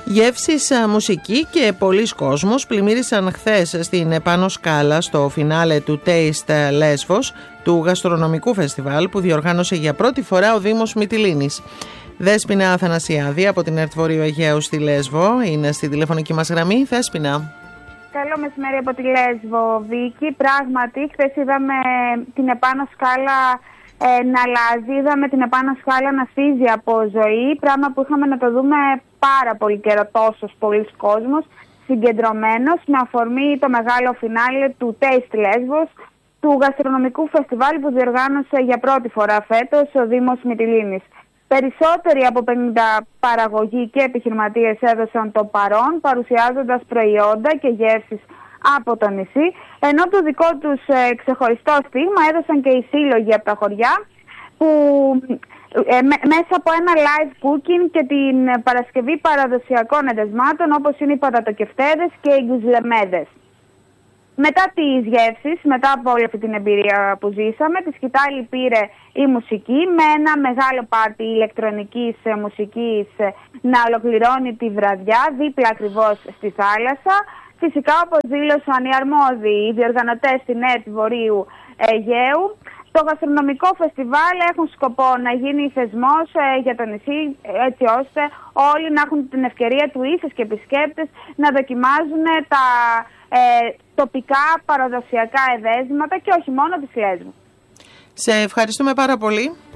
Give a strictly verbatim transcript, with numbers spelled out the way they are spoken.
Γεύσεις, μουσική και πολλοί κόσμος πλημμύρισαν χθες στην επάνω σκάλα στο φινάλε του Taste Lesvos, του γαστρονομικού φεστιβάλ που διοργάνωσε για πρώτη φορά ο Δήμος Μυτιλήνης. Δέσποινα Αθανασιάδη από την ΕΡΤ Βορείου Αιγαίου στη Λέσβο είναι στη τηλεφωνική μας γραμμή. Δέσποινα. Καλό μεσημέρι από τη Λέσβο, Βίκη. Πράγματι, χθες είδαμε την επάνω σκάλα ε, να αλλάζει, είδαμε την επάνω σκάλα να φύζει από ζωή, πράγμα που είχαμε να το δούμε πάρα πολύ καιρό, τόσος πολλής κόσμος συγκεντρωμένος, με αφορμή το μεγάλο φινάλε του Taste Lesvos, του γαστρονομικού φεστιβάλ που διοργάνωσε για πρώτη φορά φέτος ο Δήμος Μυτιλήνης. Περισσότεροι από πενήντα παραγωγοί και επιχειρηματίες έδωσαν το παρόν, παρουσιάζοντας προϊόντα και γεύσεις από το νησί, ενώ το δικό τους ε, ξεχωριστό στίγμα έδωσαν και οι σύλλογοι από τα χωριά, που ε, με, μέσα από ένα live cooking και την παρασκευή παραδοσιακών εντεσμάτων, όπως είναι οι πατατοκεφτέδες και οι γκουζλεμέδες. Μετά τις γεύσεις, μετά από όλη αυτή την εμπειρία που ζήσαμε, τη σκητάλη πήρε η μουσική με ένα μεγάλο πάρτι ηλεκτρονικής μουσικής να ολοκληρώνει τη βραδιά δίπλα ακριβώς στη θάλασσα. Φυσικά, όπως δήλωσαν οι αρμόδιοι, οι διοργανωτές στην ΕΡΤ Βορείου Αιγαίου, το γαστρονομικό φεστιβάλ έχουν σκοπό να γίνει θεσμός ε, για το νησί, έτσι ώστε όλοι να έχουν την ευκαιρία, τουρίστες και επισκέπτες, να δοκιμάζουν τα ε, τοπικά παραδοσιακά εδέσματα και όχι μόνο της Λέσβου. Σε ευχαριστούμε πάρα πολύ.